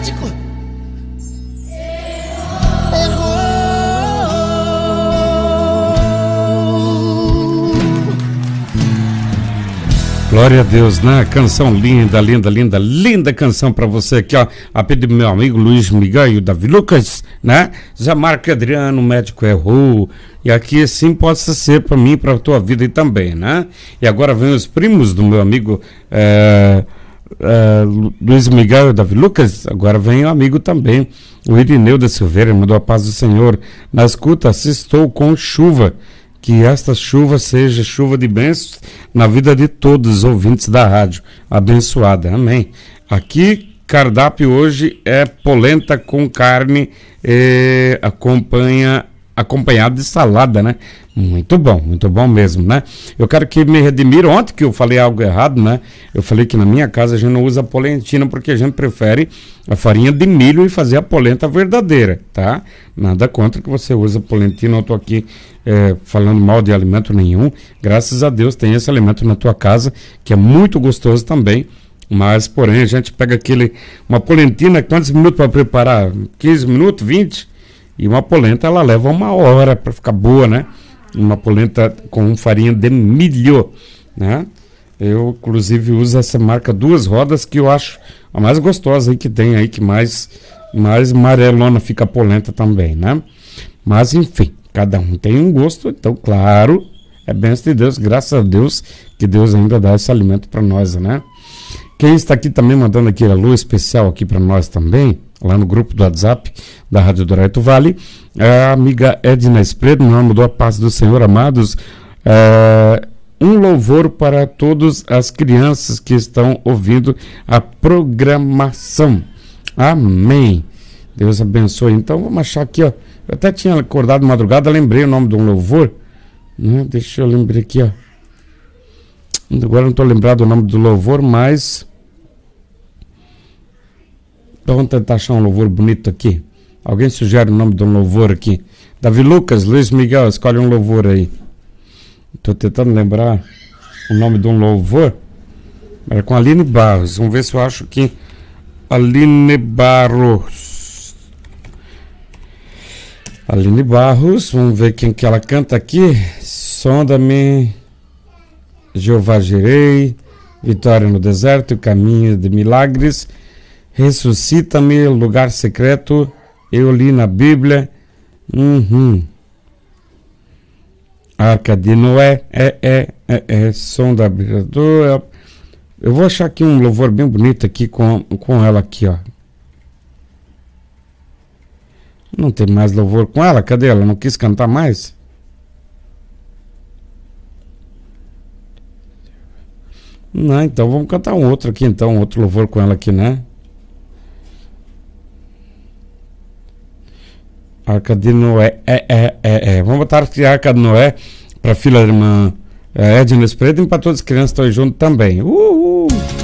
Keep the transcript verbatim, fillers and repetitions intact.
médico. Errou. Glória a Deus, né? Canção linda, linda, linda, linda canção pra você aqui, ó. A pedido do meu amigo Luiz Miguel e o Davi Lucas, né? Zé Marco Adriano, o médico errou. E aqui assim possa ser pra mim e pra tua vida e também, né? E agora vem os primos do meu amigo é, é, Luiz Miguel e o Davi Lucas. Agora vem o amigo também, o Irineu da Silveira, mandou a paz do Senhor. Na escuta, assistou com chuva. Que esta chuva seja chuva de bênçãos na vida de todos os ouvintes da rádio. Abençoada. Amém. Aqui, cardápio hoje é polenta com carne, eh, acompanha, acompanhado de salada, né? Muito bom, muito bom mesmo, né? Eu quero que me redimiram. Ontem que eu falei algo errado, né? Eu falei que na minha casa a gente não usa polentina porque a gente prefere a farinha de milho e fazer a polenta verdadeira, tá? Nada contra que você usa polentina. Eu tô aqui é, falando mal de alimento nenhum. Graças a Deus tem esse alimento na tua casa, que é muito gostoso também. Mas, porém, a gente pega aquele... Uma polentina, quantos minutos para preparar? quinze minutos, vinte? E uma polenta, ela leva uma hora para ficar boa, né? Uma polenta com farinha de milho, né? Eu, inclusive, uso essa marca Duas Rodas, que eu acho a mais gostosa aí que tem aí, que mais, mais amarelona fica a polenta também, né? Mas, enfim, cada um tem um gosto, então, claro, é bênção de Deus, graças a Deus, que Deus ainda dá esse alimento para nós, né? Quem está aqui também mandando aqui alô especial aqui para nós também, lá no grupo do WhatsApp da Rádio Dourado Vale, é a amiga Edna Espredo, no nome da paz do Senhor, amados, é, um louvor para todas as crianças que estão ouvindo a programação. Amém. Deus abençoe. Então vamos achar aqui, ó. Eu até tinha acordado de madrugada, lembrei o nome de um louvor, né? Deixa eu lembrar aqui, ó. Agora não estou lembrado do nome do louvor, mas vamos tentar achar um louvor bonito aqui. Alguém sugere o nome de um louvor aqui? Davi Lucas, Luiz Miguel, escolhe um louvor aí. Estou tentando lembrar o nome de um louvor. Era com Aline Barros. Vamos ver se eu acho que Aline Barros. Aline Barros, vamos ver quem que ela canta aqui. Sonda-me, Jeová Jirei, Vitória no Deserto, Caminho de Milagres, Ressuscita-me, Lugar Secreto, eu li na Bíblia, uhum. Arca de Noé, é, é, é, é, som da abridor. Eu vou achar aqui um louvor bem bonito aqui com, com ela aqui, ó. Não tem mais louvor com ela, cadê ela? Não quis cantar mais? Não, então vamos cantar um outro aqui, então, um outro louvor com ela aqui, né? Arca de Noé, é, é, é, é. Vamos botar aqui a Arca de Noé para a filha da irmã é, Edna Espredo e para todas as crianças que estão junto também. Uhul!